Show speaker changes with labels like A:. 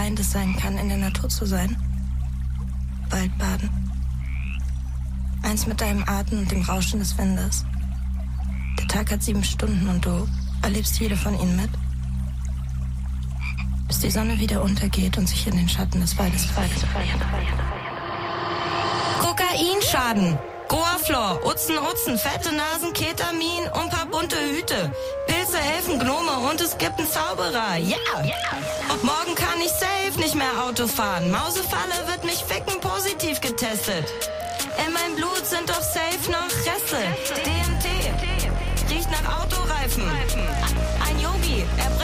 A: befreiend es sein kann, in der Natur zu sein. Waldbaden. Eins mit deinem Atem und dem Rauschen des Windes. Der Tag hat 7 Stunden und du erlebst jede von ihnen mit. Bis die Sonne wieder untergeht und sich in den Schatten des Waldes verliert.
B: Kokainschaden, Goaflor, Utzen, fette Nasen, Ketamin und paar bunte Hüte. Pilze helfen Gnome und es gibt einen Zauberer, ja! Und morgen kann ich safe nicht mehr Auto fahren. Mausefalle wird mich ficken positiv getestet. In meinem Blut sind doch safe noch Reste. DMT, riecht nach Autoreifen. Ein Yogi, er bringt